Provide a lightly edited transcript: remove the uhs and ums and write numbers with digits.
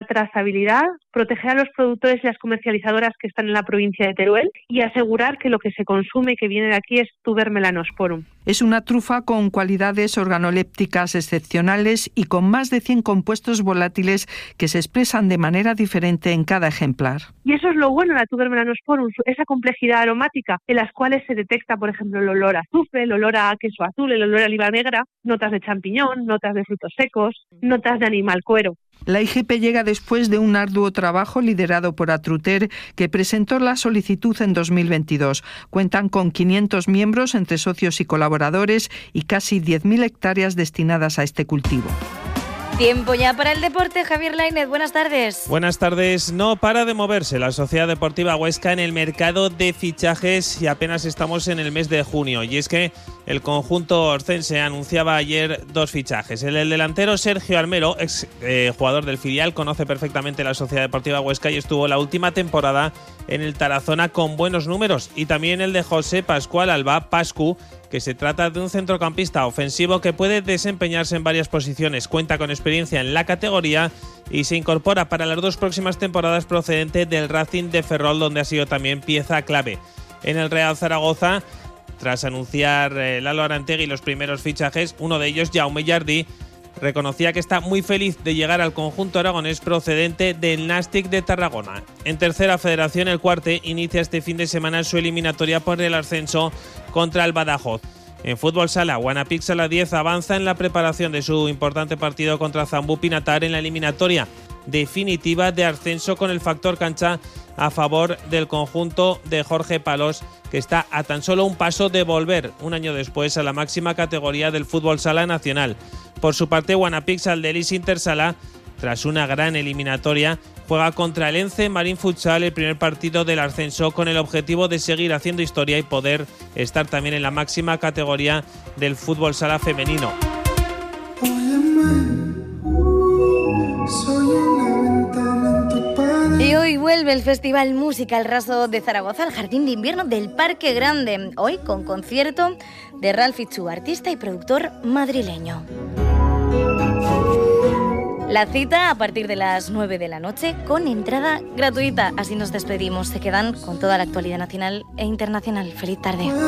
trazabilidad, proteger a los productores y las comercializadoras que están en la provincia de Teruel y asegurar que lo que se consume y que viene de aquí es Tuber melanosporum. Es una trufa con cualidades organolépticas excepcionales y con más de 100 compuestos volátiles que se expresan de manera diferente en cada ejemplar. Y eso es lo bueno de la Tuber melanosporum, esa complejidad aromática en las cuales se detecta, por ejemplo, el olor a azufre, el olor a queso azul, el olor a oliva negra, notas de champiñón, notas de frutos secos, notas de animal cuero. La IGP llega después de un arduo trabajo liderado por Atruter, que presentó la solicitud en 2022. Cuentan con 500 miembros entre socios y colaboradores y casi 10.000 hectáreas destinadas a este cultivo. Tiempo ya para el deporte. Javier Lainez, buenas tardes. Buenas tardes. No para de moverse la Sociedad Deportiva Huesca en el mercado de fichajes y apenas estamos en el mes de junio. Y es que el conjunto orcense anunciaba ayer 2 fichajes. El delantero Sergio Almero, ex jugador del filial, conoce perfectamente la Sociedad Deportiva Huesca y estuvo la última temporada en el Tarazona con buenos números. Y también el de José Pascual Alba, Pascu, que se trata de un centrocampista ofensivo que puede desempeñarse en varias posiciones, cuenta con experiencia en la categoría y se incorpora para las 2 próximas temporadas procedente del Racing de Ferrol, donde ha sido también pieza clave. En el Real Zaragoza, tras anunciar Lalo Arantegui los primeros fichajes, uno de ellos, Jaume Jardí, reconocía que está muy feliz de llegar al conjunto aragonés procedente del Nàstic de Tarragona. En tercera federación, el Cuarte inicia este fin de semana su eliminatoria por el ascenso contra el Badajoz. En fútbol sala, Guanapix Sala 10 avanza en la preparación de su importante partido contra Zambú Pinatar en la eliminatoria definitiva de ascenso, con el factor cancha a favor del conjunto de Jorge Palos, que está a tan solo un paso de volver un año después a la máxima categoría del fútbol sala nacional. Por su parte, Guanapix Aldelis Intersala, tras una gran eliminatoria, juega contra el Ence Marín Futsal el primer partido del ascenso, con el objetivo de seguir haciendo historia y poder estar también en la máxima categoría del fútbol sala femenino. Y hoy vuelve el Festival Musical Raso de Zaragoza al Jardín de Invierno del Parque Grande, hoy con concierto de Ralph Ichu, artista y productor madrileño. La cita a partir de las 9 de la noche con entrada gratuita. Así nos despedimos. Se quedan con toda la actualidad nacional e internacional. Feliz tarde.